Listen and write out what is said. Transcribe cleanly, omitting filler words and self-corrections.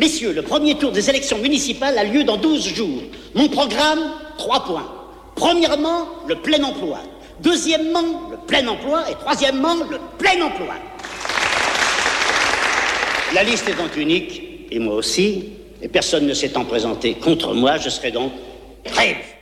Messieurs, le premier tour des élections municipales a lieu dans 12 jours. Mon programme, 3 points. Premièrement, le plein emploi. Deuxièmement, le plein emploi. Et troisièmement, le plein emploi. La liste étant unique, et moi aussi, et personne ne s'étant présenté contre moi, je serai donc très